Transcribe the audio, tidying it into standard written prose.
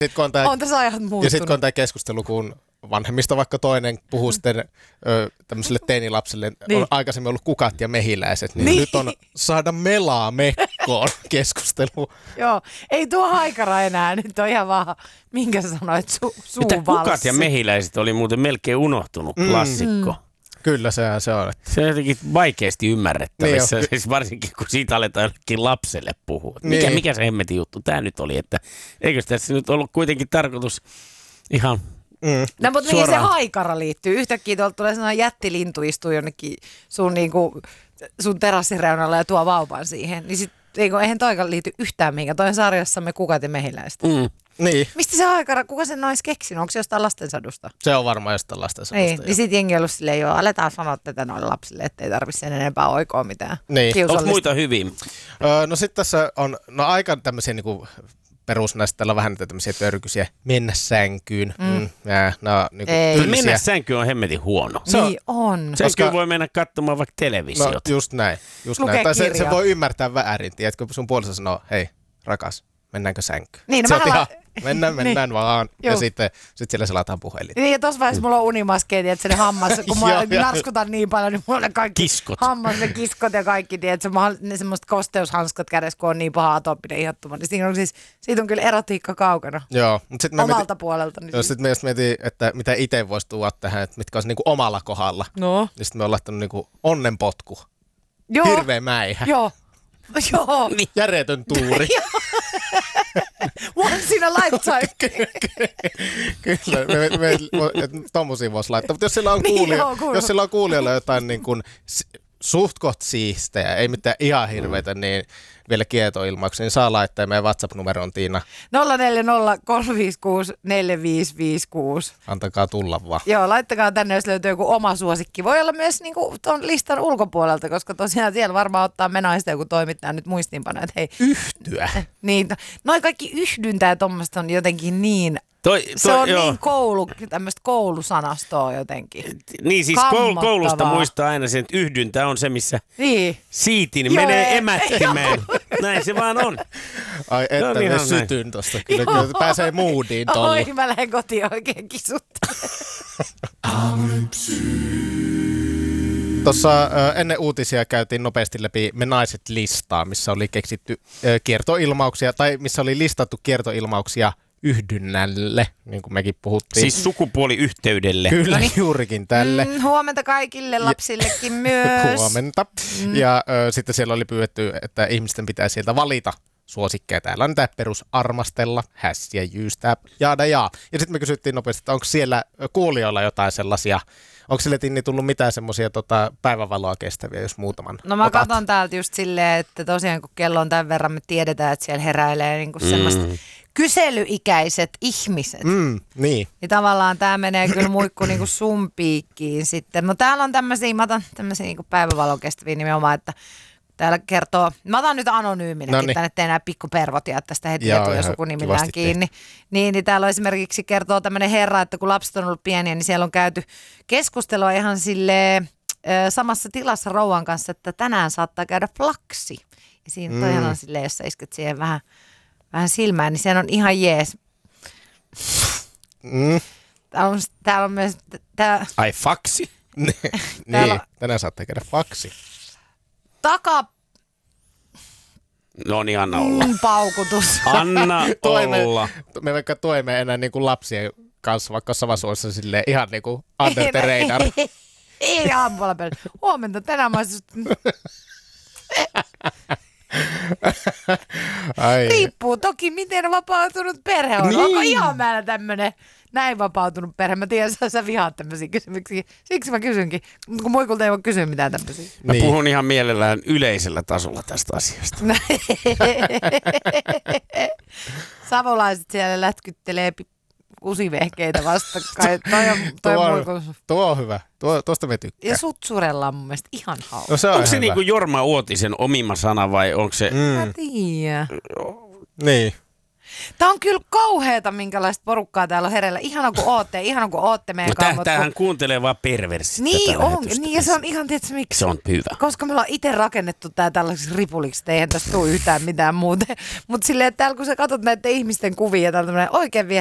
On tässä ajat muuttunut. Ja sitten kun on tämä keskustelu, kun vanhemmista vaikka toinen puhuu sitten tämmöiselle teinilapselle, on aikaisemmin ollut kukat ja mehiläiset, niin nyt on saada melaa mekkoon keskustelu. Joo, ei tuo haikara enää, nyt on ihan vaan, minkä sanoit, suuvalssi. Kukat ja mehiläiset oli muuten melkein unohtunut klassikko. Kyllä se on. Että... Se on jotenkin vaikeasti ymmärrettävissä, niin siis varsinkin kun siitä aletaan jollekin lapselle puhua. Mikä se hemmetin juttu tämä nyt oli, että eikö tässä nyt ollut kuitenkin tarkoitus ihan no, mutta mihin se haikara liittyy? Yhtäkkiä tuolta tulee sellainen jättilintu istuu jonnekin sun terassireunalle ja tuo vauvan siihen. Niin sit, eihän toikaan liity yhtään mihinkään. Toi on sarjassamme Kukat ja mehiläiset. Niin. Mistä se haikara, kuka sen olisi keksinyt? Onko se jostain lastensadusta? Se on varmaan jostain lastensadusta. Niin sit jengi on ollut silleen, joo, aletaan sanoa tätä noille lapsille, ettei tarvitse sen enempää oikoa mitään. Niin. Onko muita hyvin? No sitten tässä on aika tämmöisiä niinku perusnäistä, täällä on vähän tämmöisiä törkyisiä. Mennä sänkyyn. Mennä sänkyyn on hemmetin huono. Niin on. Sänkyyn voi mennä katsomaan vaikka televisiota. No just näin. Tai se voi ymmärtää väärin. Tiedätkö, sun puolesta sanoo, hei rakas, mennäänkö sänkyyn? Niin, se on ihan, mennään niin. Vaan. Joo. Ja sitten siellä selataan puhelin. Niin, ja tossa vaiheessa mulla on unimaskeet, että se hammas, kun mä narskutan niin paljon, niin mulla on ne kaikki hammas, ne kiskot ja kaikki, tiedätkö, ne semmoiset kosteushanskat kädessä, kun on niin paha atooppinen ihottuma. Niin siitä on kyllä erotiikka kaukana. Joo. Omalta puolelta. Niin sitten me mietin, että mitä itse voisi tuoda tähän, että mitkä olisi niinku omalla kohdalla. No. Ja sitten me on laittanut niinku onnenpotku. Joo. Hirveä mäihä. Joo. Järjetön tuuri. Once in a lifetime. Kyllä, tommosia voisi laittaa. Mutta jos sillä on kuulijoilla jotain niin kuin suht koht siistejä, ei mitään ihan hirveitä, niin vielä kietoilmauksia, niin saa laittaa meidän WhatsApp-numeroon, Tiina. 0403564556. Antakaa tulla vaan. Joo, laittakaa tänne, jos löytyy joku oma suosikki. Voi olla myös niin kuin tuon listan ulkopuolelta, koska tosiaan siellä varmaan ottaa menaista joku toimittaja nyt muistiinpano, että hei. Yhtyä. Niin, noi kaikki yhdyntä ja tommoista on jotenkin niin... se on niin tämmöistä koulusanastoa jotenkin. Niin siis koulusta muistaa aina sen, että yhdyntä on se, missä siitin menee emättimeen. Näin se vaan on. Ai että me sytyn tosta. Kyllä pääsee moodiin tolla. Oi, mä lähden kotiin oikein kisuttamaan. Tuossa ennen uutisia käytiin nopeasti läpi Me naiset listaa, missä oli keksitty kiertoilmauksia, tai missä oli listattu kiertoilmauksia yhdynnälle, niin kuin mekin puhuttiin. Siis sukupuoliyhteydelle. Kyllä, juurikin tälle. Huomenta kaikille lapsillekin myös. Huomenta. Ja sitten siellä oli pyydetty, että ihmisten pitää sieltä valita suosikkeja. Täällä on tämä perus armastella, hässiä, jyystää, jaada jaa. Ja sitten me kysyttiin nopeasti, että onko siellä kuulijoilla jotain sellaisia, onko sille Tinni tullut mitään semmoisia päivävaloa kestäviä, jos muutaman No mä katson täältä just silleen, että tosiaan kun kello on tämän verran, me tiedetään, että siellä heräilee niinku semmoista kyselyikäiset ihmiset. Niin. Ja tavallaan tämä menee kyllä muikku niinku sun piikkiin sitten. No täällä on tämmöisiä, mä otan tämmöisiä niinku päivävalon kestäviä nimenomaan, että täällä kertoo, mä otan nyt anonyyminäkin tänne, ettei nämä pikkupervot jää tästä heti etu- ja sukunimillään kiinni. Niin täällä on esimerkiksi kertoo tämmöinen herra, että kun lapset on ollut pieniä, niin siellä on käyty keskustelua ihan silleen samassa tilassa rouvan kanssa, että tänään saattaa käydä flaksi. Ja siinä toihan on silleen, jos sä isket siihen vähän silmään, niin se on ihan jees. Täällä on myös... Ai faksi? Niin, tänään saatte käydä faksi. No niin, anna olla. Paukutus. Anna olla. Me vaikka toimme enää niin kuin lapsien kanssa, vaikka samassa silleen ihan niin kuin under the radar. Ei aamulla pelä. Huomenta, tänään mä riippuu toki, miten vapautunut perhe on. Niin. Onko ihan määrä tämmönen näin vapautunut perhe? Mä tiedän, sä vihaat tämmöisiä kysymyksiä. Siksi mä kysynkin, kun muikulta ei voi kysyä mitään tämmöisiä. Mä puhun ihan mielellään yleisellä tasolla tästä asiasta. Savolaiset siellä lätkyttelee kusivehkeitä vastakkain. Tuo on hyvä. Tuosta me tykkää. Ja sutsurella on mun mielestä ihan hauska. No, onko se niin kuin Jorma Uotisen omima sana vai onko se... Mä tiedän. Niin. Tää on kyllä kauheeta, minkälaista porukkaa täällä on hereillä. Ihana kun ootte meidän kanssa. Tämähän kuuntelee vaan perversistä. Niin on, niin ja se on ihan, tiedätkö miksi? Se on hyvä. Koska me ollaan itse rakennettu tää tällaiseksi ripuliksi, eihän tästä tule yhtään mitään muuten. Mutta silleen, että täällä kun sä katsot näiden ihmisten kuvia, täällä on tämmöinen oikein